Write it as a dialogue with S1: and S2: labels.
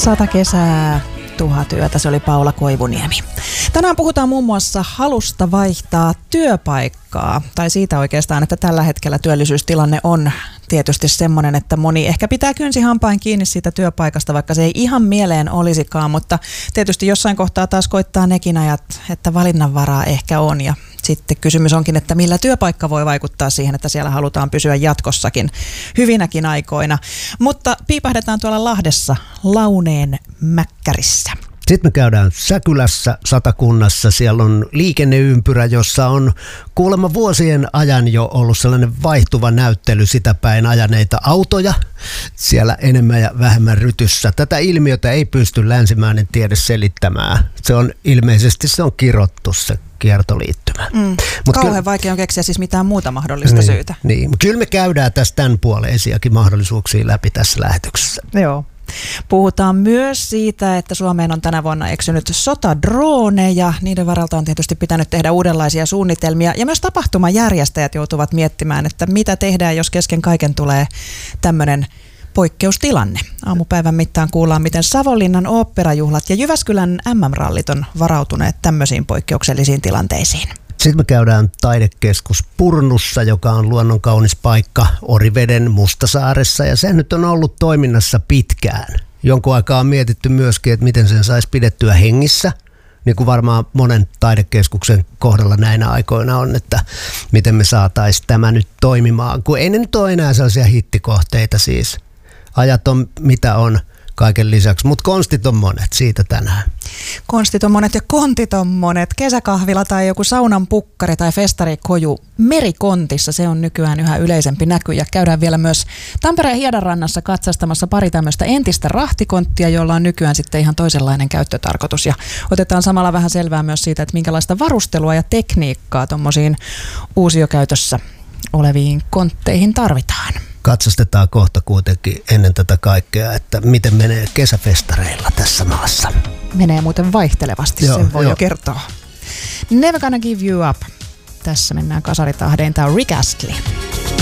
S1: 100 kesää, 1000 yötä, se oli Paula Koivuniemi. Tänään puhutaan muun muassa halusta vaihtaa työpaikkaa, tai siitä oikeastaan, että tällä hetkellä työllisyystilanne on tietysti semmoinen, että moni ehkä pitää kynsihampain kiinni siitä työpaikasta, vaikka se ei ihan mieleen olisikaan, mutta tietysti jossain kohtaa taas koittaa nekin ajat, että valinnanvaraa ehkä on, ja sitten kysymys onkin, että millä työpaikka voi vaikuttaa siihen, että siellä halutaan pysyä jatkossakin hyvinäkin aikoina. Mutta piipahdetaan tuolla Lahdessa Launeen Mäkkärissä.
S2: Sitten me käydään Säkylässä, Satakunnassa. Siellä on liikenneympyrä, jossa on kuulemma vuosien ajan jo ollut sellainen vaihtuva näyttely sitä päin ajaneita autoja. Siellä enemmän ja vähemmän rytyssä. Tätä ilmiötä ei pysty länsimäinen tiede selittämään. Se on ilmeisesti kirottu se kiertoliittymä.
S1: Kauhean vaikea on keksiä siis mitään muuta mahdollista syytä.
S2: Niin. Kyllä me käydään tässä tämän puoleisiakin mahdollisuuksia läpi tässä lähetyksessä.
S1: Joo. Puhutaan myös siitä, että Suomeen on tänä vuonna eksynyt sotadrooneja. Niiden varalta on tietysti pitänyt tehdä uudenlaisia suunnitelmia. Ja myös tapahtumajärjestäjät joutuvat miettimään, että mitä tehdään, jos kesken kaiken tulee tämmöinen poikkeustilanne. Aamupäivän mittaan kuullaan, miten Savonlinnan oopperajuhlat ja Jyväskylän MM-rallit on varautuneet tämmöisiin poikkeuksellisiin tilanteisiin.
S2: Sitten me käydään taidekeskus Purnussa, joka on luonnon kaunis paikka Oriveden Mustasaaressa, ja se nyt on ollut toiminnassa pitkään. Jonkun aikaa on mietitty myöskin, että miten sen saisi pidettyä hengissä, niin kuin varmaan monen taidekeskuksen kohdalla näinä aikoina on, että miten me saataisiin tämä nyt toimimaan, kun ei ne nyt ole enää sellaisia hittikohteita siis. Ajat on mitä on kaiken lisäksi, mutta konstit on monet, siitä tänään.
S1: Konstit on monet ja kontit on monet. Kesäkahvila tai joku saunan pukkari tai festarikoju merikontissa, se on nykyään yhä yleisempi näky. Ja käydään vielä myös Tampereen Hiedanrannassa katsastamassa pari tämmöistä entistä rahtikonttia, jolla on nykyään sitten ihan toisenlainen käyttötarkoitus. Ja otetaan samalla vähän selvää myös siitä, että minkälaista varustelua ja tekniikkaa tuommoisiin uusiokäytössä oleviin kontteihin tarvitaan.
S2: Katsastetaan kohta kuitenkin ennen tätä kaikkea, että miten menee kesäfestareilla tässä maassa.
S1: Menee muuten vaihtelevasti, sen voi jo kertoa. Never Gonna Give You Up. Tässä mennään kasaritahdein. Tämä on Rick Astley.